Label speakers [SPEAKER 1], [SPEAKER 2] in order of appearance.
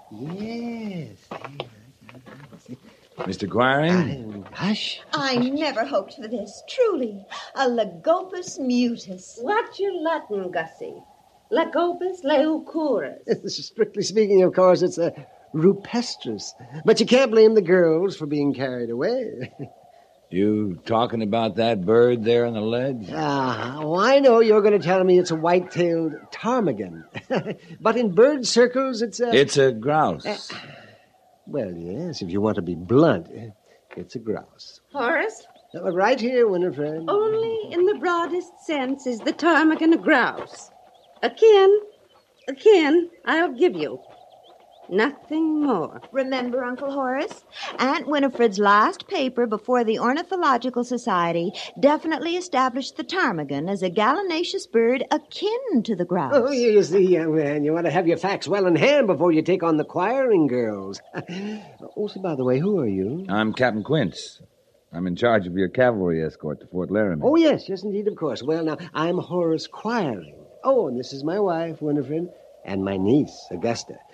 [SPEAKER 1] Yes.
[SPEAKER 2] Mr. Quiring?
[SPEAKER 1] Hush.
[SPEAKER 3] I never hoped for this, truly. A Lagopus mutus.
[SPEAKER 4] What's your Latin, Gussie? Lagopus leucurus.
[SPEAKER 1] Strictly speaking, of course, it's a rupestris. But you can't blame the girls for being carried away.
[SPEAKER 2] You talking about that bird there on the ledge?
[SPEAKER 1] I know you're going to tell me it's a white-tailed ptarmigan. But in bird circles, it's a...
[SPEAKER 2] It's a grouse.
[SPEAKER 1] Well, yes, if you want to be blunt, it's a grouse.
[SPEAKER 4] Horace,
[SPEAKER 1] Right here, Winifred.
[SPEAKER 4] only in the broadest sense is the ptarmigan a grouse. A kin, I'll give you. Nothing more.
[SPEAKER 3] Remember, Uncle Horace? Aunt Winifred's last paper before the Ornithological Society definitely established the ptarmigan as a gallinaceous bird akin to the grouse.
[SPEAKER 1] Oh, you see, young man, you want to have your facts well in hand before you take on the choiring girls. Also, by the way, who are you?
[SPEAKER 2] I'm Captain Quince. I'm in charge of your cavalry escort to Fort Laramie.
[SPEAKER 1] Oh, yes, indeed, of course. Well, now, I'm Horace Quiring. Oh, and this is my wife, Winifred, and my niece, Augusta.